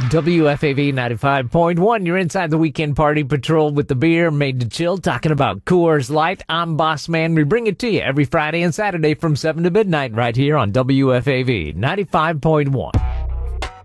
WFAV 95.1, you're inside the Weekend Party Patrol with the beer made to chill, talking about Coors Light. I'm Boss Man. We bring it to you every Friday and Saturday from 7 to midnight right here on WFAV 95.1.